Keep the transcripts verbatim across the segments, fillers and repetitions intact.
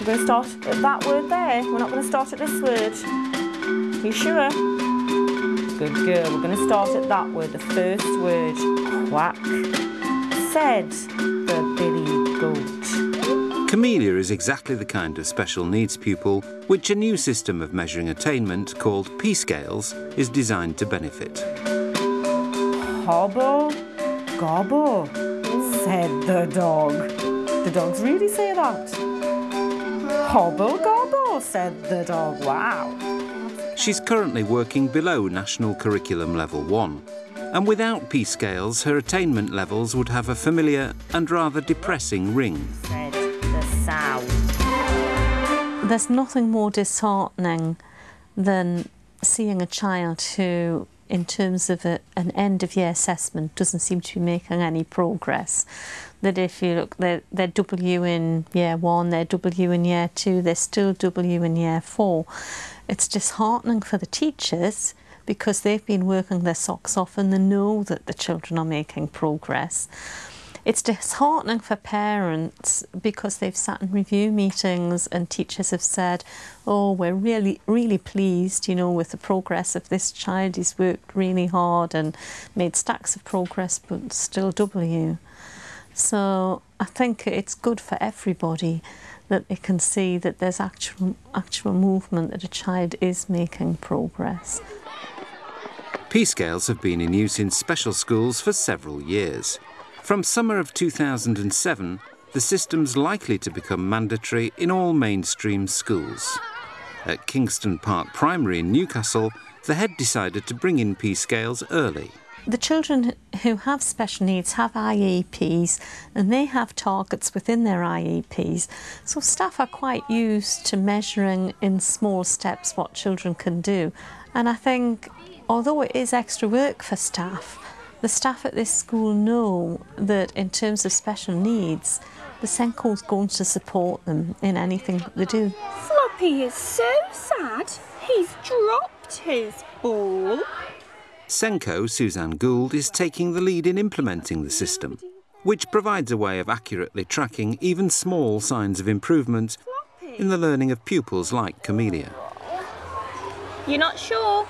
We're going to start at that word there. We're not going to start at this word. Are you sure? Good girl. We're going to start at that word, the first word. Quack, said the billy goat. Camellia is exactly the kind of special needs pupil which a new system of measuring attainment called P-Scales is designed to benefit. Hobble, gobble, said the dog. The dogs really say that. Hobble, gobble, said the dog. Wow. She's currently working below National Curriculum Level one, and without P-Scales, her attainment levels would have a familiar and rather depressing ring. Said the sow. There's nothing more disheartening than seeing a child who, in terms of a, an end-of-year assessment, doesn't seem to be making any progress. That if you look, they're, they're W in year one, they're W in year two, they're still W in year four. It's disheartening for the teachers because they've been working their socks off and they know that the children are making progress. It's disheartening for parents because they've sat in review meetings and teachers have said, oh, we're really, really pleased, you know, with the progress of this child. He's worked really hard and made stacks of progress, but still W. So I think it's good for everybody that they can see that there's actual, actual movement, that a child is making progress. P-Scales have been in use in special schools for several years. From summer of two thousand seven, the system's likely to become mandatory in all mainstream schools. At Kingston Park Primary in Newcastle, the head decided to bring in P-Scales early. The children who have special needs have I E Ps and they have targets within their I E Ps. So staff are quite used to measuring in small steps what children can do. And I think, although it is extra work for staff, the staff at this school know that in terms of special needs, the SENCO's going to support them in anything that they do. Floppy is so sad. He's dropped his ball. SENCO, Suzanne Gould, is taking the lead in implementing the system, which provides a way of accurately tracking even small signs of improvement in the learning of pupils like Camellia. You're not sure?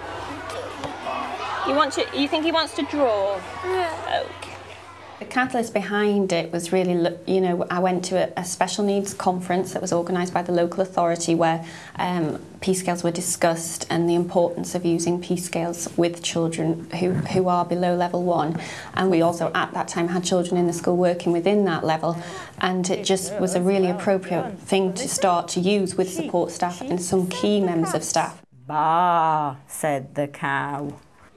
You want to? You think he wants to draw? Yeah. Okay. The catalyst behind it was really, you know, I went to a, a special needs conference that was organised by the local authority where um, P-Scales were discussed and the importance of using P-Scales with children who, who are below level one. And we also at that time had children in the school working within that level, and it just was a really appropriate thing to start to use with support staff and some key members of staff. Bah, said the cow.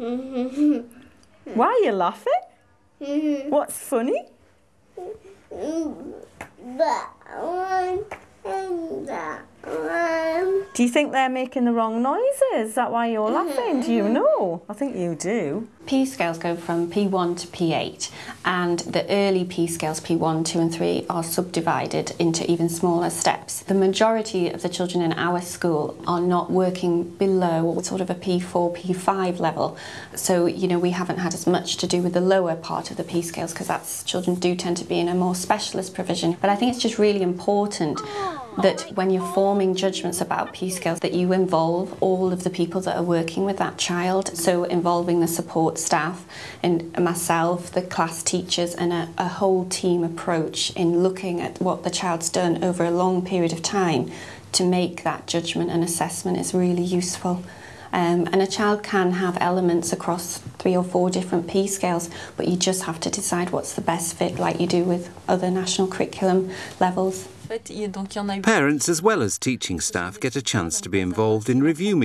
Why are you laughing? What's funny? That one and that one. Do you think they're making the wrong noises? Is that why you're laughing? Do you know? I think you do. P-Scales go from P one to P eight, and the early P-Scales, P one, two and three, are subdivided into even smaller steps. The majority of the children in our school are not working below sort of a P four, P five level. So, you know, we haven't had as much to do with the lower part of the P-Scales because that's children do tend to be in a more specialist provision. But I think it's just really important that when you're forming judgments about P-Scales that you involve all of the people that are working with that child. So involving the support staff and myself, the class teachers, and a, a whole team approach in looking at what the child's done over a long period of time to make that judgment and assessment is really useful. Um, and a child can have elements across three or four different P-Scales, but you just have to decide what's the best fit, like you do with other national curriculum levels. Parents as well as teaching staff get a chance to be involved in review meetings.